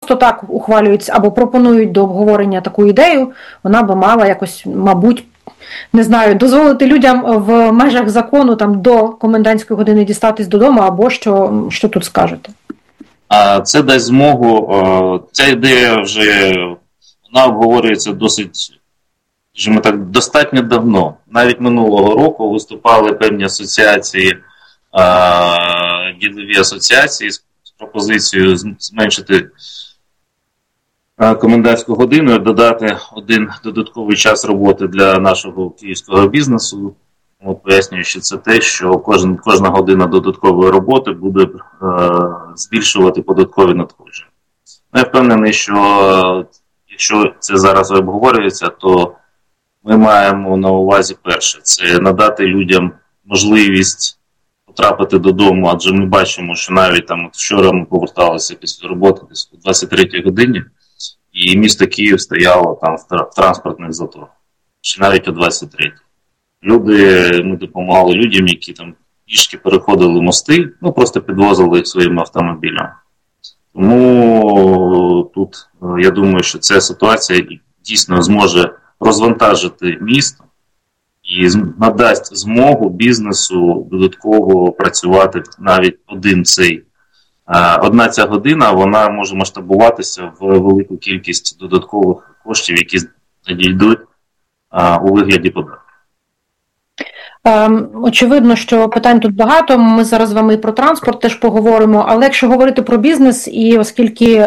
просто так ухвалюють або пропонують до обговорення таку ідею, вона би мала якось, мабуть, не знаю, дозволити людям в межах закону там до комендантської години дістатись додому, або що тут скажете? Це дасть змогу, ця ідея вже, вона обговорюється досить, скажімо так, достатньо давно. Навіть минулого року виступали певні асоціації, ділові асоціації з пропозицією зменшити комендантську годину, додати один додатковий час роботи для нашого київського бізнесу. Пояснюю, що це те, що кожна година додаткової роботи буде збільшувати податкові надходження. Я впевнений, що якщо це зараз обговорюється, то ми маємо на увазі перше – це надати людям можливість потрапити додому, адже ми бачимо, що навіть там вчора ми поверталися після роботи десь о 23-й годині, і місто Київ стояло там в транспортних заторах, чи навіть о 23-й. Ми допомагали людям, які там пішки переходили мости, просто підвозили їх своїм автомобілем. Тому тут, я думаю, що ця ситуація дійсно зможе розвантажити місто і надасть змогу бізнесу додатково працювати навіть одна ця година, вона може масштабуватися в велику кількість додаткових коштів, які надійдуть у вигляді податків. Очевидно, що питань тут багато, ми зараз з вами і про транспорт теж поговоримо, але якщо говорити про бізнес, і оскільки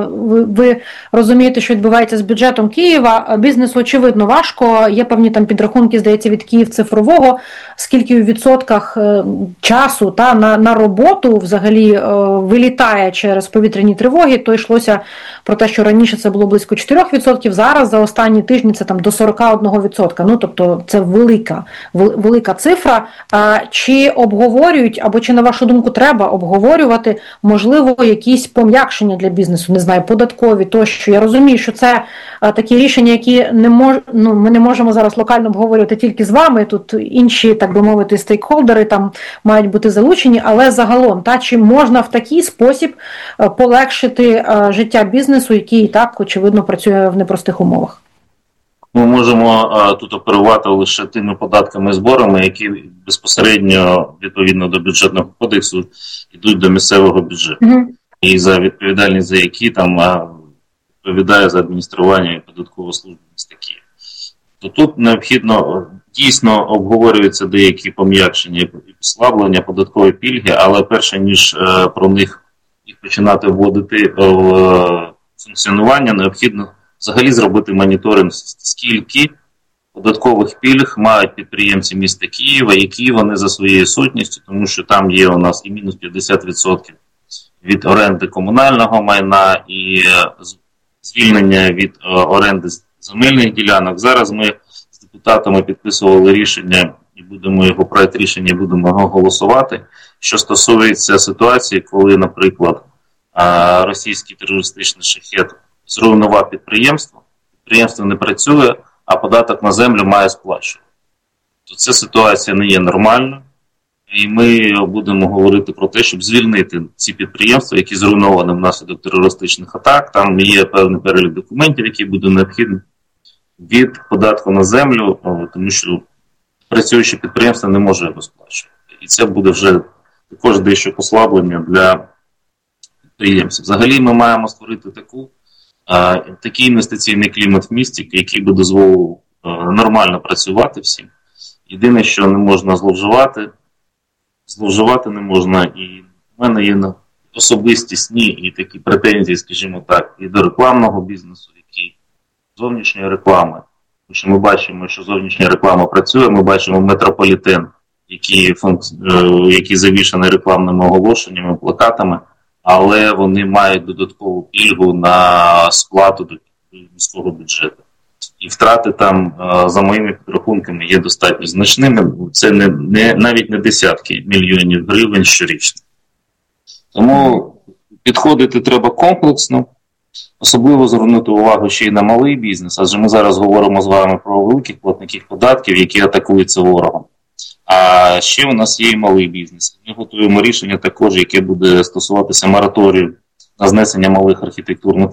ви розумієте, що відбувається з бюджетом Києва, бізнесу, очевидно, важко, є певні там підрахунки, здається, від Київ цифрового, скільки у відсотках часу на роботу взагалі вилітає через повітряні тривоги, то йшлося про те, що раніше це було близько 4%, зараз за останні тижні це там до 41%, тобто це велика цифра. Чи обговорюють, або чи, на вашу думку, треба обговорювати, можливо, якісь пом'якшення для бізнесу, не знаю, податкові, тощо? Я розумію, що це такі рішення, які ми не можемо зараз локально обговорювати тільки з вами, тут інші, так би мовити, стейкхолдери там мають бути залучені, але загалом, чи можна в такий спосіб полегшити життя бізнесу, який і так, очевидно, працює в непростих умовах? Ми можемо тут оперувати лише тими податками і зборами, які безпосередньо, відповідно до бюджетного кодексу, йдуть до місцевого бюджету. І за відповідальність за які там відповідає за адміністрування і податкову службу міста Києва. То тут необхідно, дійсно обговорюються деякі пом'якшення і послаблення, податкові пільги, але перше, ніж про них починати вводити в функціонування, необхідно взагалі зробити моніторинг, скільки податкових пільг мають підприємці міста Києва, які вони за своєю сутністю, тому що там є у нас і мінус 50% від оренди комунального майна, і звільнення від оренди земельних ділянок. Зараз ми з депутатами підписували рішення, і проект рішення будемо голосувати, що стосується ситуації, коли, наприклад, російський терористичний шахет зруйнував підприємство не працює, а податок на землю має сплачувати. То ця ситуація не є нормальною, і ми будемо говорити про те, щоб звільнити ці підприємства, які зруйновані внаслідок терористичних атак. Там є певний перелік документів, які буде необхідні від податку на землю, тому що працююче підприємство не може його сплачувати. І це буде вже також дещо послаблення для підприємців. Взагалі ми маємо створити такий інвестиційний клімат в місті, який би дозволив нормально працювати всім. Єдине, що не можна зловживати не можна, і в мене є особистісні і такі претензії, скажімо так, і до рекламного бізнесу, який зовнішньої реклами. Тому що ми бачимо, що зовнішня реклама працює, ми бачимо метрополітен, який завішаний рекламними оголошеннями, плакатами, але вони мають додаткову пільгу на сплату до міського бюджету. І втрати там, за моїми підрахунками, є достатньо значними. Це навіть не десятки мільйонів гривень щорічно. Тому підходити треба комплексно, особливо звернути увагу ще й на малий бізнес, адже ми зараз говоримо з вами про великих платників податків, які атакуються ворогом. А ще у нас є і малий бізнес. Ми готуємо рішення також, яке буде стосуватися мораторію на знесення малих архітектурних